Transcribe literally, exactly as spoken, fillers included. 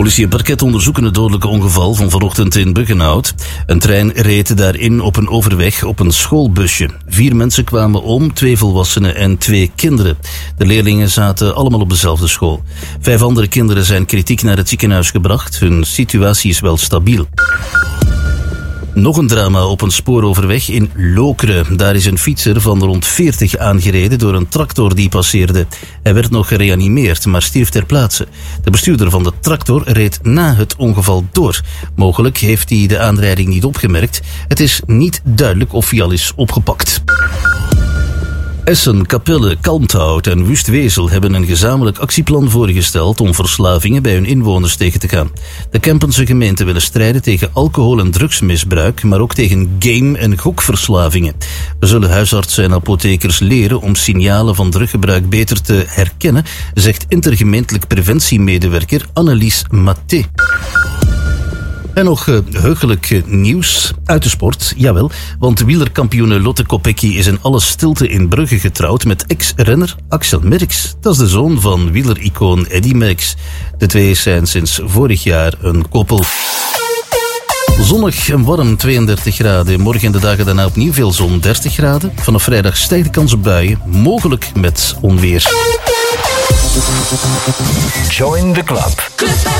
Politie en parket onderzoeken het dodelijke ongeval van vanochtend in Buggenhout. Een trein reed daarin op een overweg op een schoolbusje. Vier mensen kwamen om, twee volwassenen en twee kinderen. De leerlingen zaten allemaal op dezelfde school. Vijf andere kinderen zijn kritiek naar het ziekenhuis gebracht. Hun situatie is wel stabiel. Nog een drama op een spooroverweg in Lokeren. Daar is een fietser van rond veertig aangereden door een tractor die passeerde. Hij werd nog gereanimeerd, maar stierf ter plaatse. De bestuurder van de tractor reed na het ongeval door. Mogelijk heeft hij de aanrijding niet opgemerkt. Het is niet duidelijk of hij al is opgepakt. Essen, Capelle, Kalmthout en Wustwezel hebben een gezamenlijk actieplan voorgesteld om verslavingen bij hun inwoners tegen te gaan. De Kempense gemeenten willen strijden tegen alcohol- en drugsmisbruik, maar ook tegen game- en gokverslavingen. We zullen huisartsen en apothekers leren om signalen van druggebruik beter te herkennen, zegt intergemeentelijk preventiemedewerker Annelies Maté. En nog uh, heugelijk uh, nieuws uit de sport, jawel, want wielerkampioene Lotte Kopecky is in alle stilte in Brugge getrouwd met ex-renner Axel Merckx. Dat is de zoon van wielericoon Eddy Merckx. De twee zijn sinds vorig jaar een koppel. Zonnig en warm, tweeëndertig graden. Morgen en de dagen daarna opnieuw veel zon, dertig graden. Vanaf vrijdag stijgt de kans op buien, mogelijk met onweer. Join the club.